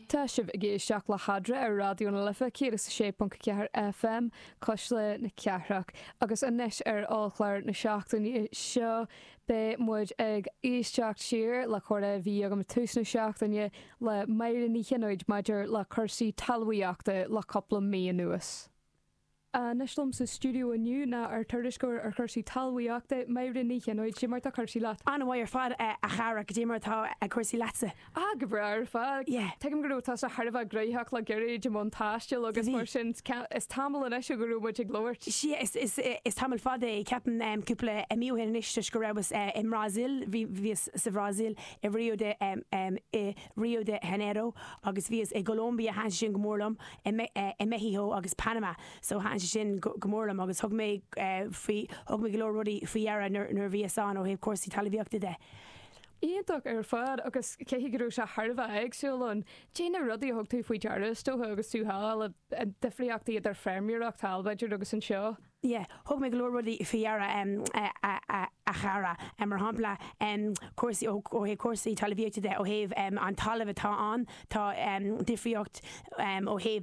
Tá sibh a géisteach le hadra ar radioúna lifa céras 6.4 FM cos le na cearach agus inis ar áchláir na seachtaí seo be muid ag éisteach siar le chuirda bhí agam tús na seachtaine le maidir ní chéanúid maidir le chusaí talmhaíochta le coppla mí nuas. Neslum sa studio aniu na ar tuiriscóir ar chusaí talmhaíochta maidir ní chéanúid si marta chusaí leat. Anna bhhair fad a charach démartá a chusaí letse. Go bhar fad. Teim gurú tá a Harbh gréitheach le geirí de montáiste agus mar sin is tamil in eisiú gurú muid ag glóirt. Si is tamil fad é ceapan cúpla míúhéin isteis go rabas in Brazil, bhís sa Brazil i Rio de Janeiro agus bhís i Colombia han sin gomórlam i Mexico agus Panama so han sin gomórlam agus thug mé glór rudí faoiara nar bhíán ó héh cuasaí talmhaíochta de. Íonach ar fad agus céhí gurú se Harbh agsúlan déana rudí thug tú faoi dearas tótha agus túáil a difriochtaí idir fermiúach talbaidir agus an seo. Thug mé glór rudí faoiara a chara mar hampla cuasaí ó hé cuasaí talmhaíochta de ó héh an talamh atá an tá difriocht ó héh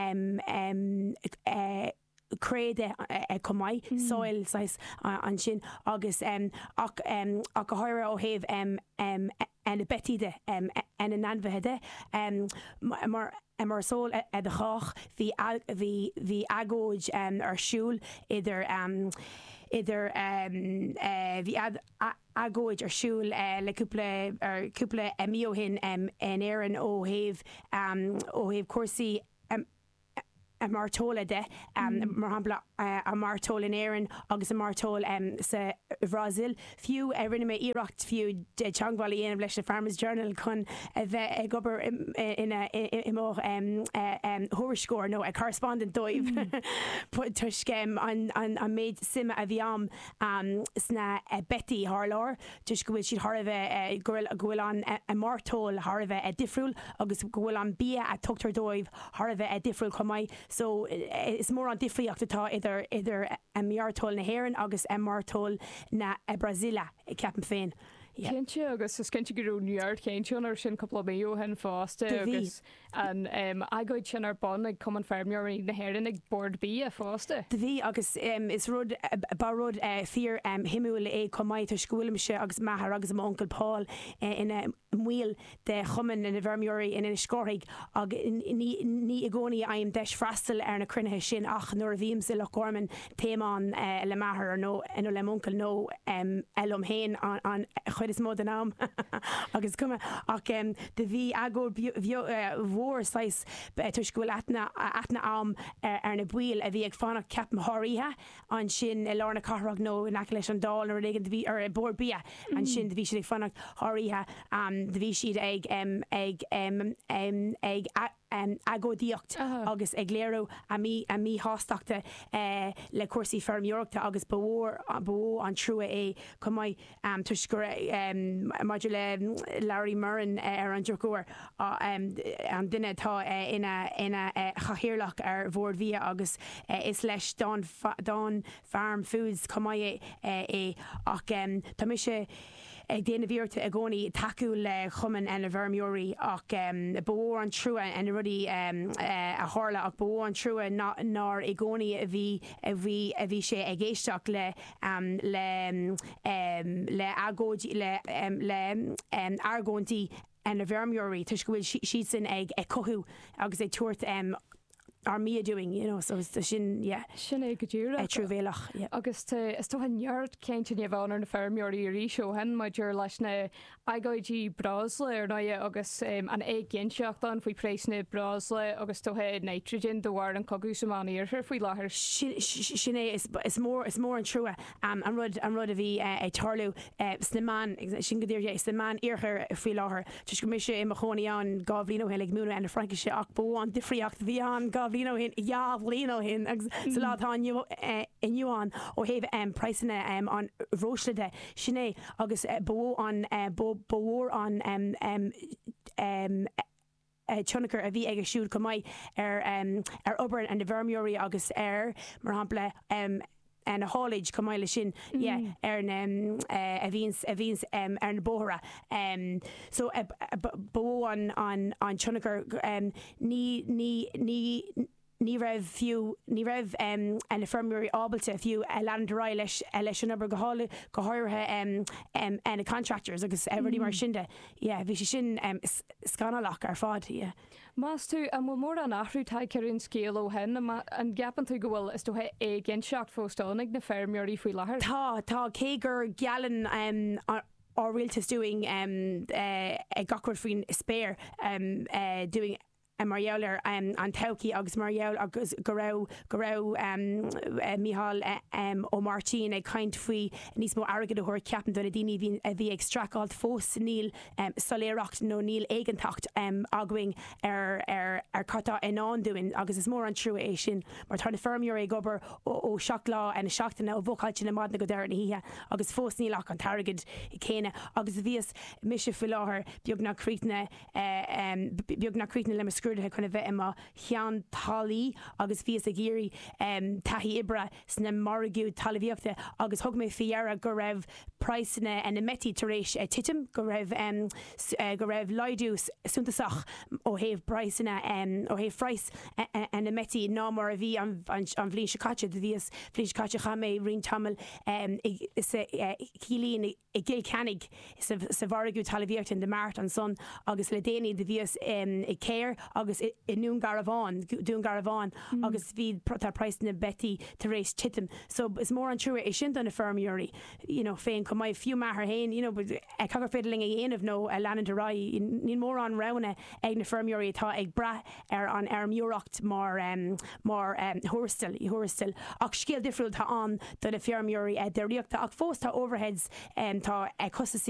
na créide comai soil size an sin agus ach go háire ó héh en betíide en nanmheide mar sól a de chách hí agóid ar siúl idir hí agóid ar siúl le cúpla míohin an éan ó héh cuasaí a martóla de mar hapla a martól in éan agus a martól sa Brazil fiú rinne mé iirecht fiú de teangháil aanamh leis na Farmers Journal chun a bheith ag gobar imóch thuairiscóir nó a correspondent dóibh tuiscem an méid sima a bhí sna Betty Harlár tuis go bhfuil siad Harbh gohfuil an a martól Harbh a difriúil agus gohfuil an bí a tuchttar dóibh Harbh a difriúil chumai so is mór an difriocht atá idir a martól na Héireann agus a martól na Brazília ceapan féin. Cinnte agus is cinnte gurú Newart céintún ar sin coppla méú hen fásta agus an agóid sin ar bon ag cum an fermiúirí na Héireann ag board bí a fásta. De bhí agus is rud barród fíor himúil é commáid tar scúlaimse agus maithar agus am Uncle Paul ina mhuiil de chuman in na bhermiúirí in scóraigh ag ní i gcónaí aim deis freastal ar na crunethe sin ach nuair a bhíam sa le gorman téamán le maithar nó le Uncle nó eilm héin an chuid is mód an am agus cuma ach de bhí agóid mhór sais tuiscúil atna am ar na buil a bhí ag fánach ceapan háiríthe an sin i lárna carrach nó in aice leis an dáil nó régan bhí ar bór bia an sin de bhí siad ag fánach háiríthe de bhí siad ag agódíocht agus ag léirú a mí hásteachta le cuasaí fermiúachta agus bó an trua é cumai tuisgur maidir le Larry Murren ar an dúirgóir an duine tá ina chahirirlach ar bhór bhí agus is leis Don Farm Foods cumai é ach tá mi sé ag déana bhíorta a gcónaí takeú le chuman an na bhermiúirí ach bó an trua an rudí a hála ach bó an trua nar i gcónaí a bhí sé ag géisteach le agóid le argóntí an na bhermiúirí tuis go bhfuil siad sin ag cothú agus é tuairt ar mí doing, so sin é go dtíúra trúbhéalach agus is tó an neart céinte ne bhán ar na fermiúirí ríseo hen maidir leis na agóidí brásla ar ná agus an ginseach an faoi préisna brásla agus tóthe nitrogen do bhhar an cogu semán íorthir faoi láthair sin é is mór an trua an rud a bhí ag tarlú snaán sin godíir snaán íorthir faoi láthair tuis go miise i chonaí an gábhlíó henig múna an na Frankise ach bó an difriocht bhí an Lino hin Lino hin so lá tá inniuán ó héh priceine an róisleide sinné agus bó an Tunnachar a bhí ag siúd go maiid ar obair an de bhermiúirí agus mar hampla a hallage comáile sin ar a víns ar na bóra so bó an Tunagar ní raibh an infirmary ábalta fiú landrá leis an obair go háirithe na contractors agus everybody mar sinnde bhí sé sin scanalach ar fád Más tú an bhfuil mór an nachhrú tá ceann scéal ó hen an gapan tú go bhfuil is tuthe gin seach fóstánig na fermiúí faoi láthair. Tá cé gur gealan or realtas doing gachar faoin spéir doing Marialler an tauki agus Mariall agus go Mihal ó Martin ag kaint faoi níos mó agad a thuir ceapan donna daoine bhí ag straáil fós níl soléireacht nó níl éigentacht agwing ar catá inán doing agus is mór an trú é sin mar tána fermiúir ag gobar ó seach lá an seachtainna ó bhóáilte na madna go deir na híthe agus fós nílach an targad i chéine agus bhíos mise fi láthair beag na críitne le mascrúdathe chuna bheith ima chean talí agus fios a géirí taithí ibre sna margiú talíochta agus thug mé fiara go raibh praisna an na metí taréis titim go raibh leidú suntasach ó héh praisna ó héh freiis an na metí ná mar a bhí an bhlín sicáte de bhíos bhlín sicáte chamé rin tamil cílín i gil canig sa bhargaú talíochta in de mart an son agus le déanaine de bhíos i céir agus i nún garabháin agus bhí tá praisna betí taréis titim so is mór an trúa é sin don na fermiúí féin go maiid fiú maithar hain cagur féidirling a dhéanamh nó a leanan de rá ní mór an rana ag na fermiúí tá ag bra ar an airmúracht mar thuirstil ach scéal difriúil tá an don na fermiúí de riachta ach fós tá overheads tá costasí